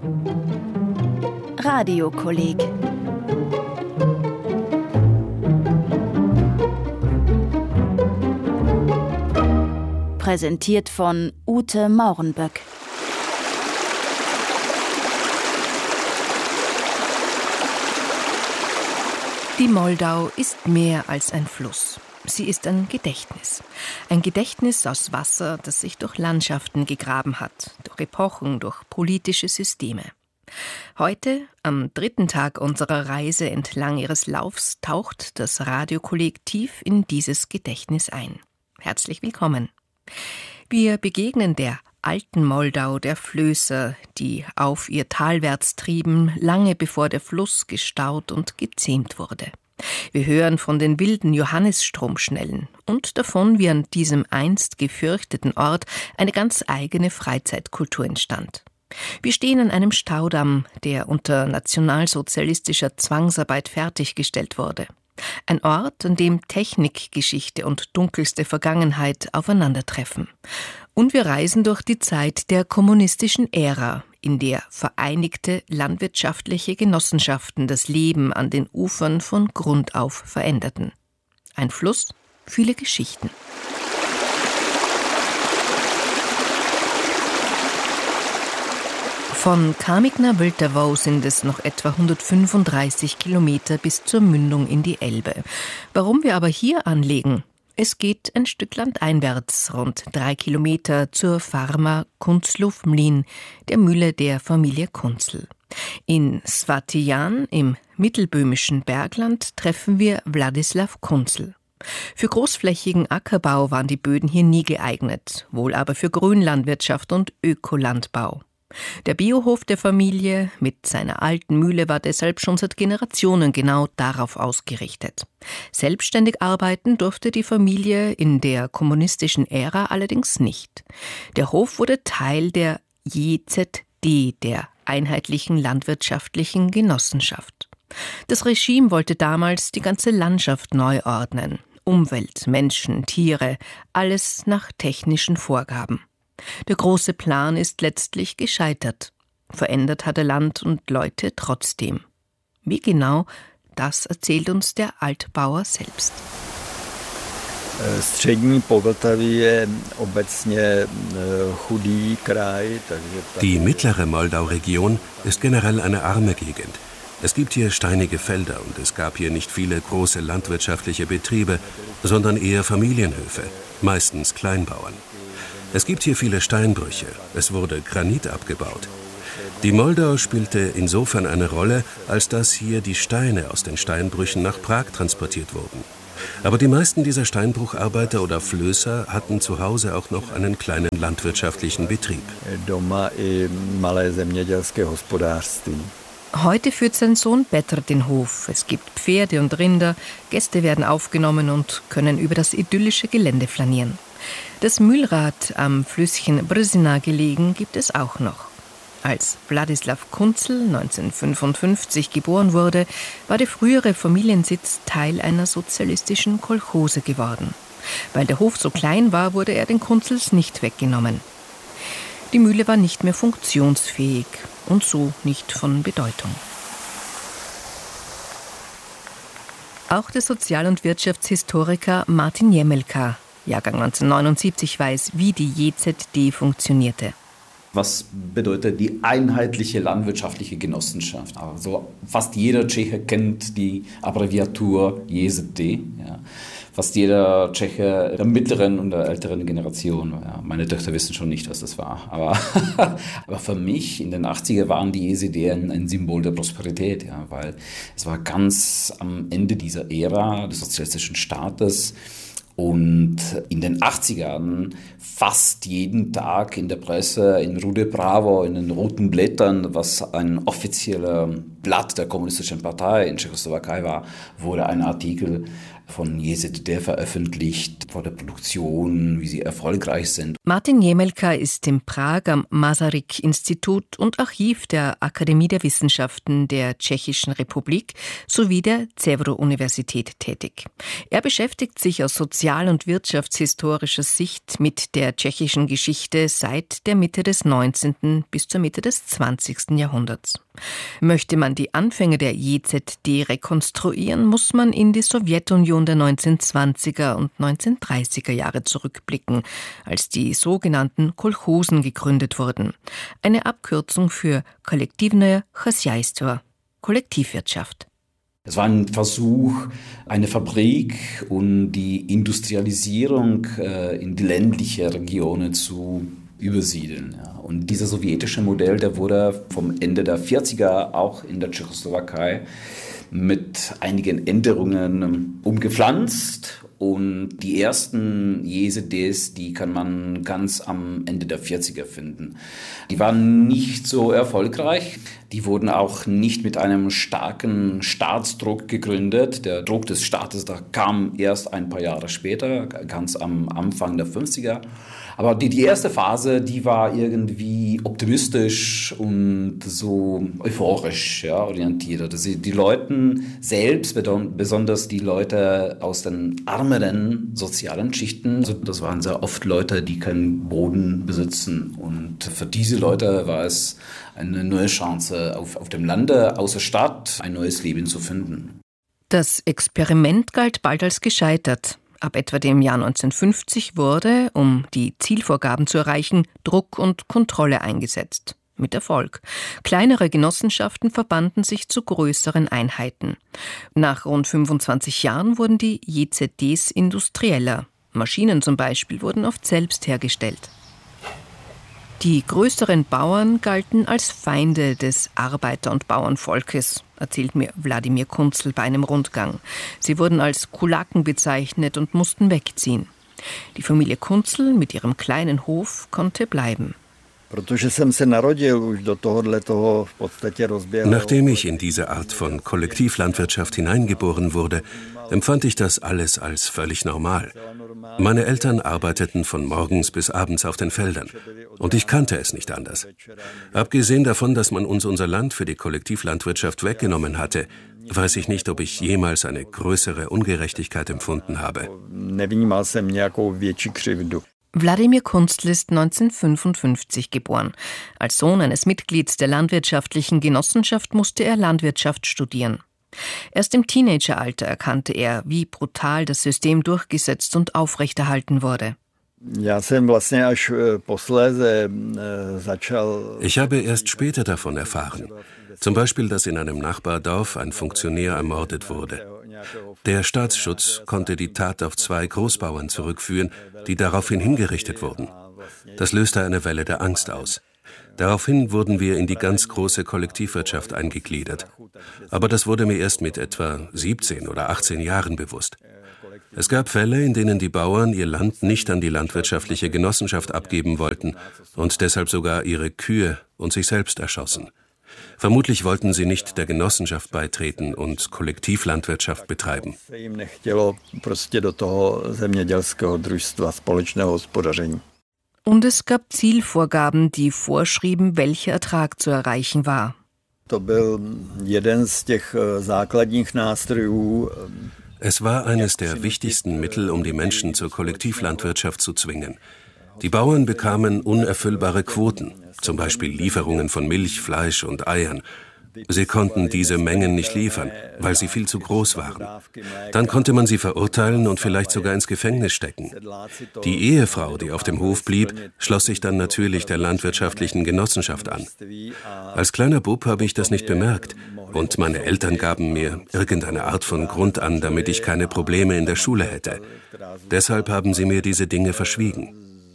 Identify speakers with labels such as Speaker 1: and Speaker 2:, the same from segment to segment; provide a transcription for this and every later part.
Speaker 1: Radiokolleg. Präsentiert von Ute Maurenböck.
Speaker 2: Die Moldau ist mehr als ein Fluss. Sie ist ein Gedächtnis. Ein Gedächtnis aus Wasser, das sich durch Landschaften gegraben hat, durch Epochen, durch politische Systeme. Heute, am 3. Tag unserer Reise entlang ihres Laufs, taucht das Radiokolleg tief in dieses Gedächtnis ein. Herzlich willkommen. Wir begegnen der alten Moldau der Flößer, die auf ihr talwärts trieben, lange bevor der Fluss gestaut und gezähmt wurde. Wir hören von den wilden Johannisstromschnellen und davon, wie an diesem einst gefürchteten Ort eine ganz eigene Freizeitkultur entstand. Wir stehen an einem Staudamm, der unter nationalsozialistischer Zwangsarbeit fertiggestellt wurde. Ein Ort, an dem Technikgeschichte und dunkelste Vergangenheit aufeinandertreffen. Und wir reisen durch die Zeit der kommunistischen Ära, in der vereinigte landwirtschaftliche Genossenschaften das Leben an den Ufern von Grund auf veränderten. Ein Fluss, viele Geschichten. Von Kamigna-Vltavou sind es noch etwa 135 Kilometer bis zur Mündung in die Elbe. Warum wir aber hier anlegen? Es geht ein Stück landeinwärts, rund 3 Kilometer zur Farma Kunzlów Mlin, der Mühle der Familie Kunzl. In Svatijan, im mittelböhmischen Bergland, treffen wir Władysław Kunzl. Für großflächigen Ackerbau waren die Böden hier nie geeignet, wohl aber für Grünlandwirtschaft und Ökolandbau. Der Biohof der Familie mit seiner alten Mühle war deshalb schon seit Generationen genau darauf ausgerichtet. Selbstständig arbeiten durfte die Familie in der kommunistischen Ära allerdings nicht. Der Hof wurde Teil der JZD, der Einheitlichen Landwirtschaftlichen Genossenschaft. Das Regime wollte damals die ganze Landschaft neu ordnen. Umwelt, Menschen, Tiere, alles nach technischen Vorgaben. Der große Plan ist letztlich gescheitert. Verändert hatte Land und Leute trotzdem. Wie genau, das erzählt uns der Altbauer selbst.
Speaker 3: Die mittlere Moldau-Region ist generell eine arme Gegend. Es gibt hier steinige Felder und es gab hier nicht viele große landwirtschaftliche Betriebe, sondern eher Familienhöfe, meistens Kleinbauern. Es gibt hier viele Steinbrüche, es wurde Granit abgebaut. Die Moldau spielte insofern eine Rolle, als dass hier die Steine aus den Steinbrüchen nach Prag transportiert wurden. Aber die meisten dieser Steinbrucharbeiter oder Flößer hatten zu Hause auch noch einen kleinen landwirtschaftlichen Betrieb.
Speaker 2: Heute führt sein Sohn Petr den Hof. Es gibt Pferde und Rinder, Gäste werden aufgenommen und können über das idyllische Gelände flanieren. Das Mühlrad am Flüsschen Brzina gelegen gibt es auch noch. Als Władysław Kunzl 1955 geboren wurde, war der frühere Familiensitz Teil einer sozialistischen Kolchose geworden. Weil der Hof so klein war, wurde er den Kunzls nicht weggenommen. Die Mühle war nicht mehr funktionsfähig und so nicht von Bedeutung. Auch der Sozial- und Wirtschaftshistoriker Martin Jemelka, Jahrgang 1979, weiß, wie die JZD funktionierte.
Speaker 4: Was bedeutet die einheitliche landwirtschaftliche Genossenschaft? Also fast jeder Tscheche kennt die Abbreviatur JZD. Ja. Fast jeder Tscheche der mittleren und der älteren Generation. Ja, meine Töchter wissen schon nicht, was das war. Aber für mich in den 80er waren die JZD ein Symbol der Prosperität. Ja, weil es war ganz am Ende dieser Ära des sozialistischen Staates. Und in den 80ern fast jeden Tag in der Presse, in Rude Bravo, in den roten Blättern, was ein offizieller Blatt der kommunistischen Partei in Tschechoslowakei war, wurde ein Artikel von JZD veröffentlicht, vor der Produktion, wie sie erfolgreich sind.
Speaker 2: Martin Jemelka ist in Prag am Masaryk-Institut und Archiv der Akademie der Wissenschaften der Tschechischen Republik sowie der Cevro-Universität tätig. Er beschäftigt sich aus sozial- und wirtschaftshistorischer Sicht mit der tschechischen Geschichte seit der Mitte des 19. bis zur Mitte des 20. Jahrhunderts. Möchte man die Anfänge der JZD rekonstruieren, muss man in die Sowjetunion der 1920er und 1930er Jahre zurückblicken, als die sogenannten Kolchosen gegründet wurden. Eine Abkürzung für Kollektivное хозяйство, Kollektivwirtschaft.
Speaker 4: Es war ein Versuch, eine Fabrik und die Industrialisierung in die ländliche Regionen zu übersiedeln. Ja. Und dieses sowjetische Modell, der wurde vom Ende der 40er auch in der Tschechoslowakei mit einigen Änderungen umgepflanzt. Und die ersten JZDs, die kann man ganz am Ende der 40er finden. Die waren nicht so erfolgreich. Die wurden auch nicht mit einem starken Staatsdruck gegründet. Der Druck des Staates, da kam erst ein paar Jahre später, ganz am Anfang der 50er. Aber die erste Phase, die war irgendwie optimistisch und so euphorisch orientiert. Also die Leute selbst, besonders die Leute aus den ärmeren sozialen Schichten, also das waren sehr oft Leute, die keinen Boden besitzen. Und für diese Leute war es eine neue Chance, auf dem Lande, außer Stadt, ein neues Leben zu finden.
Speaker 2: Das Experiment galt bald als gescheitert. Ab etwa dem Jahr 1950 wurde, um die Zielvorgaben zu erreichen, Druck und Kontrolle eingesetzt. Mit Erfolg. Kleinere Genossenschaften verbanden sich zu größeren Einheiten. Nach rund 25 Jahren wurden die JZDs industrieller. Maschinen zum Beispiel wurden oft selbst hergestellt. Die größeren Bauern galten als Feinde des Arbeiter- und Bauernvolkes, erzählt mir Wladimir Kunzl bei einem Rundgang. Sie wurden als Kulaken bezeichnet und mussten wegziehen. Die Familie Kunzl mit ihrem kleinen Hof konnte bleiben.
Speaker 3: Nachdem ich in diese Art von Kollektivlandwirtschaft hineingeboren wurde, empfand ich das alles als völlig normal. Meine Eltern arbeiteten von morgens bis abends auf den Feldern und ich kannte es nicht anders. Abgesehen davon, dass man uns unser Land für die Kollektivlandwirtschaft weggenommen hatte, weiß ich nicht, ob ich jemals eine größere Ungerechtigkeit empfunden habe.
Speaker 2: Wladimir Kunzl ist 1955 geboren. Als Sohn eines Mitglieds der landwirtschaftlichen Genossenschaft musste er Landwirtschaft studieren. Erst im Teenageralter erkannte er, wie brutal das System durchgesetzt und aufrechterhalten wurde.
Speaker 3: Ich habe erst später davon erfahren. Zum Beispiel, dass in einem Nachbardorf ein Funktionär ermordet wurde. Der Staatsschutz konnte die Tat auf 2 Großbauern zurückführen, die daraufhin hingerichtet wurden. Das löste eine Welle der Angst aus. Daraufhin wurden wir in die ganz große Kollektivwirtschaft eingegliedert. Aber das wurde mir erst mit etwa 17 oder 18 Jahren bewusst. Es gab Fälle, in denen die Bauern ihr Land nicht an die landwirtschaftliche Genossenschaft abgeben wollten und deshalb sogar ihre Kühe und sich selbst erschossen. Vermutlich wollten sie nicht der Genossenschaft beitreten und Kollektivlandwirtschaft betreiben.
Speaker 2: Und es gab Zielvorgaben, die vorschrieben, welcher Ertrag zu erreichen war.
Speaker 3: Es war eines der wichtigsten Mittel, um die Menschen zur Kollektivlandwirtschaft zu zwingen. Die Bauern bekamen unerfüllbare Quoten, zum Beispiel Lieferungen von Milch, Fleisch und Eiern. Sie konnten diese Mengen nicht liefern, weil sie viel zu groß waren. Dann konnte man sie verurteilen und vielleicht sogar ins Gefängnis stecken. Die Ehefrau, die auf dem Hof blieb, schloss sich dann natürlich der landwirtschaftlichen Genossenschaft an. Als kleiner Bub habe ich das nicht bemerkt und meine Eltern gaben mir irgendeine Art von Grund an, damit ich keine Probleme in der Schule hätte. Deshalb haben sie mir diese Dinge verschwiegen.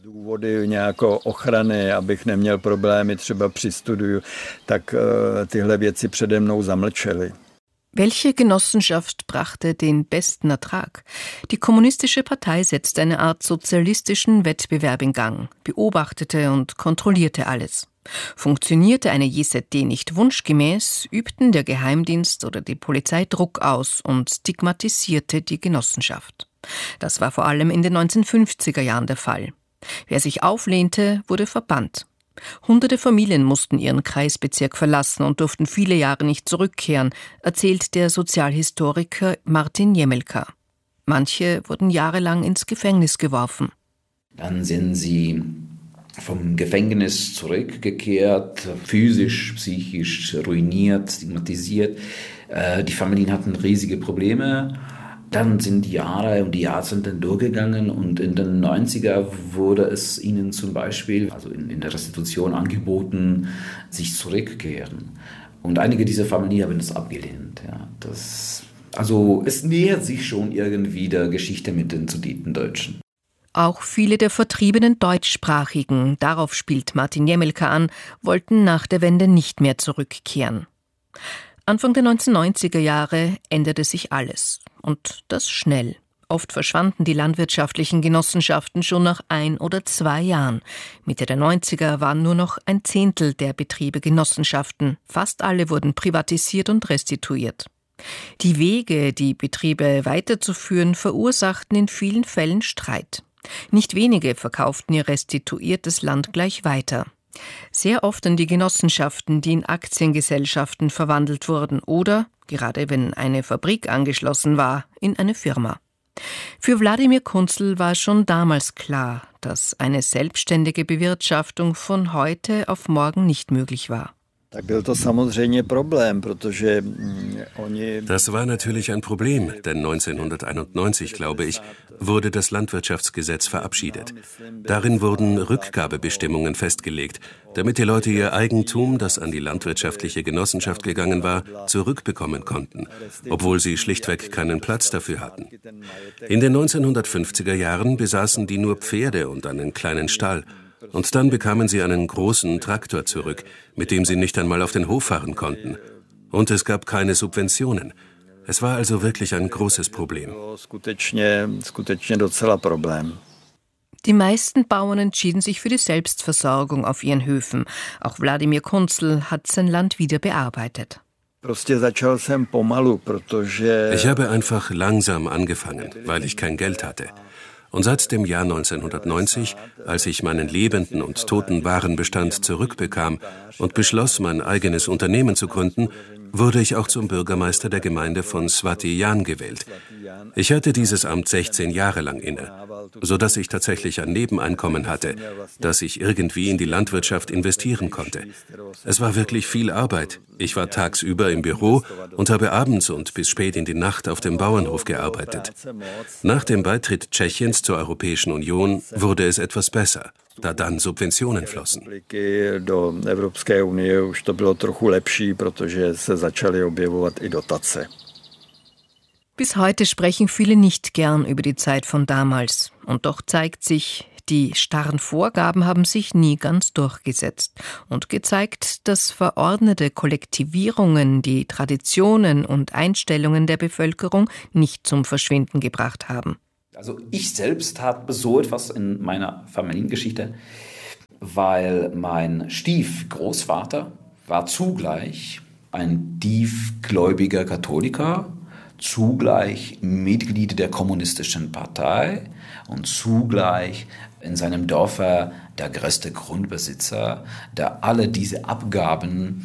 Speaker 2: Welche Genossenschaft brachte den besten Ertrag? Die Kommunistische Partei setzte eine Art sozialistischen Wettbewerb in Gang, beobachtete und kontrollierte alles. Funktionierte eine JZD nicht wunschgemäß, übten der Geheimdienst oder die Polizei Druck aus und stigmatisierte die Genossenschaft. Das war vor allem in den 1950er Jahren der Fall. Wer sich auflehnte, wurde verbannt. Hunderte Familien mussten ihren Kreisbezirk verlassen und durften viele Jahre nicht zurückkehren, erzählt der Sozialhistoriker Martin Jemelka. Manche wurden jahrelang ins Gefängnis geworfen.
Speaker 4: Dann sind sie vom Gefängnis zurückgekehrt, physisch, psychisch ruiniert, stigmatisiert. Die Familien hatten riesige Probleme. Dann sind die Jahre und die Jahrzehnte durchgegangen und in den 90er wurde es ihnen zum Beispiel, also in der Restitution angeboten, sich zurückkehren. Und einige dieser Familien haben das abgelehnt. Ja, also es nähert sich schon irgendwie der Geschichte mit den Sudetendeutschen.
Speaker 2: Auch viele der vertriebenen Deutschsprachigen, darauf spielt Martin Jemelka an, wollten nach der Wende nicht mehr zurückkehren. Anfang der 1990er Jahre änderte sich alles. Und das schnell. Oft verschwanden die landwirtschaftlichen Genossenschaften schon nach 1 oder 2 Jahren. Mitte der 90er waren nur noch 1/10 der Betriebe Genossenschaften. Fast alle wurden privatisiert und restituiert. Die Wege, die Betriebe weiterzuführen, verursachten in vielen Fällen Streit. Nicht wenige verkauften ihr restituiertes Land gleich weiter. Sehr oft an die Genossenschaften, die in Aktiengesellschaften verwandelt wurden oder, gerade wenn eine Fabrik angeschlossen war, in eine Firma. Für Wladimir Kunzl war schon damals klar, dass eine selbstständige Bewirtschaftung von heute auf morgen nicht möglich war.
Speaker 3: Das war natürlich ein Problem, denn 1991, glaube ich, wurde das Landwirtschaftsgesetz verabschiedet. Darin wurden Rückgabebestimmungen festgelegt, damit die Leute ihr Eigentum, das an die landwirtschaftliche Genossenschaft gegangen war, zurückbekommen konnten, obwohl sie schlichtweg keinen Platz dafür hatten. In den 1950er Jahren besaßen die nur Pferde und einen kleinen Stall. Und dann bekamen sie einen großen Traktor zurück, mit dem sie nicht einmal auf den Hof fahren konnten. Und es gab keine Subventionen. Es war also wirklich ein großes Problem.
Speaker 2: Die meisten Bauern entschieden sich für die Selbstversorgung auf ihren Höfen. Auch Wladimir Kunzl hat sein Land wieder bearbeitet.
Speaker 3: Ich habe einfach langsam angefangen, weil ich kein Geld hatte. Und seit dem Jahr 1990, als ich meinen lebenden und toten Warenbestand zurückbekam und beschloss, mein eigenes Unternehmen zu gründen, wurde ich auch zum Bürgermeister der Gemeinde von Svati Jan gewählt. Ich hatte dieses Amt 16 Jahre lang inne, sodass ich tatsächlich ein Nebeneinkommen hatte, das ich irgendwie in die Landwirtschaft investieren konnte. Es war wirklich viel Arbeit. Ich war tagsüber im Büro und habe abends und bis spät in die Nacht auf dem Bauernhof gearbeitet. Nach dem Beitritt Tschechiens zur Europäischen Union wurde es etwas besser, da dann Subventionen flossen.
Speaker 2: Bis heute sprechen viele nicht gern über die Zeit von damals. Und doch zeigt sich, die starren Vorgaben haben sich nie ganz durchgesetzt und gezeigt, dass verordnete Kollektivierungen die Traditionen und Einstellungen der Bevölkerung nicht zum Verschwinden gebracht haben.
Speaker 4: Also ich selbst habe so etwas in meiner Familiengeschichte, weil mein Stiefgroßvater war zugleich ein tiefgläubiger Katholiker, zugleich Mitglied der Kommunistischen Partei und zugleich in seinem Dorf der größte Grundbesitzer, der alle diese Abgaben